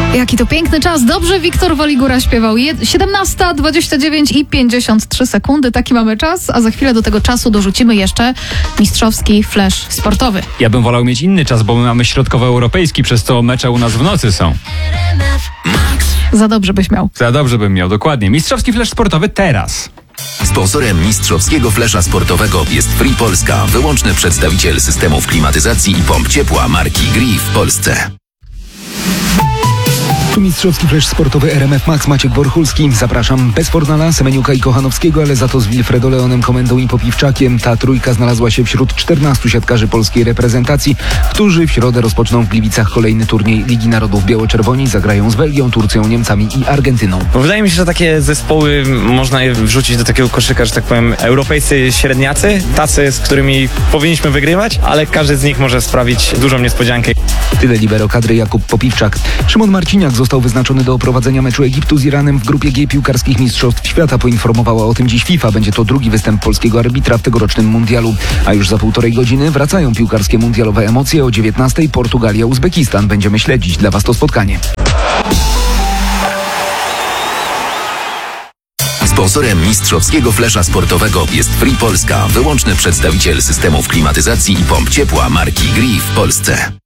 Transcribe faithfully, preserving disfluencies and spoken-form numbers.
Jaki to piękny czas. Dobrze Wiktor Waligura śpiewał. siedemnasta dwadzieścia dziewięć i pięćdziesiąt trzy sekundy. Taki mamy czas, a za chwilę do tego czasu dorzucimy jeszcze mistrzowski flash sportowy. Ja bym wolał mieć inny czas, bo my mamy środkowoeuropejski, przez co mecze u nas w nocy są. Za dobrze byś miał. Za dobrze bym miał, dokładnie. Mistrzowski flash sportowy teraz. Sponsorem mistrzowskiego flesza sportowego jest Free Polska, wyłączny przedstawiciel systemów klimatyzacji i pomp ciepła marki Gree w Polsce. Tu mistrzowski flash sportowy R M F Max, Maciek Borchulski. Zapraszam bez Fornala, Semeniuka i Kochanowskiego, ale za to z Wilfredo Leonem, Komendą i Popiwczakiem. Ta trójka znalazła się wśród czternastu siatkarzy polskiej reprezentacji, którzy w środę rozpoczną w Gliwicach kolejny turniej Ligi Narodów. Biało-czerwoni zagrają z Belgią, Turcją, Niemcami i Argentyną. Bo wydaje mi się, że takie zespoły można je wrzucić do takiego koszyka, że tak powiem, europejscy średniacy, tacy, z którymi powinniśmy wygrywać, ale każdy z nich może sprawić dużą niespodziankę. Tyle libero kadry Jakub Popiwczak. Szymon Marciniak został wyznaczony do oprowadzenia meczu Egiptu z Iranem w grupie G piłkarskich Mistrzostw Świata. Poinformowała o tym dziś FIFA. Będzie to drugi występ polskiego arbitra w tegorocznym mundialu. A już za półtorej godziny wracają piłkarskie mundialowe emocje. O dziewiętnastej Portugalia, Uzbekistan. Będziemy śledzić dla Was to spotkanie. Sponsorem mistrzowskiego flesza sportowego jest Free Polska, wyłączny przedstawiciel systemów klimatyzacji i pomp ciepła marki Gree w Polsce.